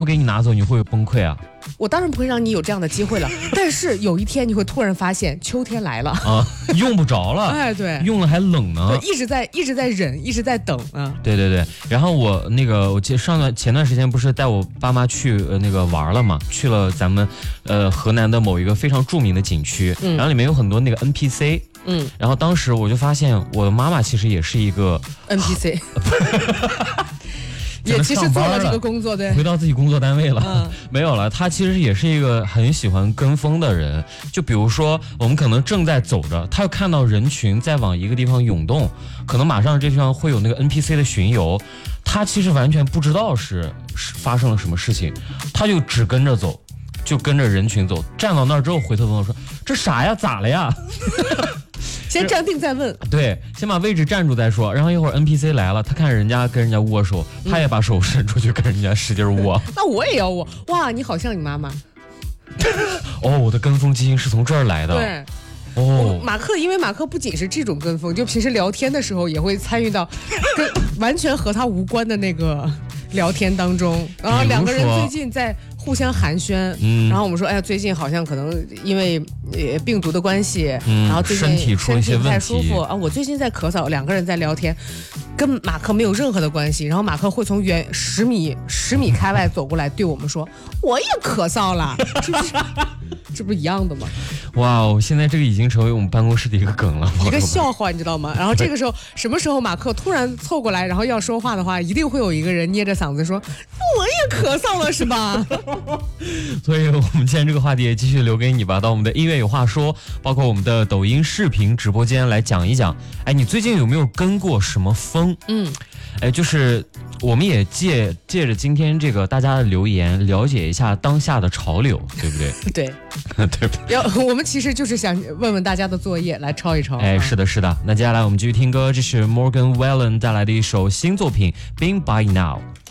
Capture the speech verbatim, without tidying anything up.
给你拿走，你会不会崩溃啊？ 我当然不会让你有这样的机会了，但是有一天你会突然发现秋天来了啊，用不着了， 哎，对， 用了还冷呢， 对，一直在一直在忍，一直在等啊。 对对对，然后我那个我记得上段前段时间不是带我爸妈去呃那个玩了嘛，去了咱们呃河南的某一个非常著名的景区，嗯、然后里面有很多那个 N P C。嗯，然后当时我就发现我的妈妈其实也是一个 N P C。也其实做了这个工作，对， 回到自己工作单位了，嗯、没有了。他其实也是一个很喜欢跟风的人，就比如说我们可能正在走着，他又看到人群在往一个地方涌动，可能马上这地方会有那个 N P C 的巡游，他其实完全不知道是是发生了什么事情，他就只跟着走，就跟着人群走，站到那儿之后回头跟我说：“这啥呀？咋了呀？” 先站定再问， 对，先把位置站住再说。然后一会儿 N P C 来了，他看人家跟人家握手，他也把手伸出去跟人家使劲握。 那我也要握。哇，你好像你妈妈。 哦，我的跟风基因是从这儿来的。 对。 哦， 马克，因为马克不仅是这种跟风，就平时聊天的时候也会参与到跟完全和他无关的那个聊天当中。然后两个人最近在互相寒暄，嗯，然后我们说，哎呀，最近好像可能因为呃病毒的关系，嗯，然后最近身体出一些问题， 不太舒服啊。我最近在咳嗽，两个人在聊天，跟马克没有任何的关系。然后马克会从远十米十米开外走过来对我们说，我也咳嗽了，是不是？这不是一样的吗？ 哇哦，现在这个已经成为我们办公室的一个梗了， 一个笑话，你知道吗？然后这个时候，什么时候马克突然凑过来，然后要说话的话，一定会有一个人捏着嗓子说：“我也咳嗽了，是吧？” 所以，我们今天这个话题也继续留给你吧。到我们的音乐有话说，包括我们的抖音视频直播间来讲一讲。哎，你最近有没有跟过什么风？嗯，哎，就是我们也借借着今天这个大家的留言，了解一下当下的潮流，对不对？ 对。 对不对？ 要我们其实就是想问问大家的作业，来抄一抄。 哎，是的，是的。那接下来我们继续听歌，这是 Morgan Wallen 带来的一首新作品《Been By Now》。